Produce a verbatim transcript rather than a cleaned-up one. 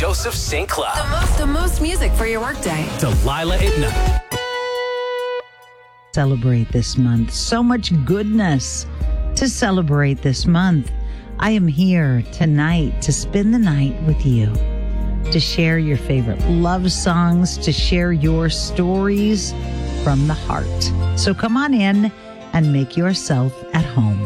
Joseph Saint Cloud. The most, the most music for your workday. Delilah at night. Celebrate this month. So much goodness to celebrate this month. I am here tonight to spend the night with you, to share your favorite love songs, to share your stories from the heart. So come on in and make yourself at home.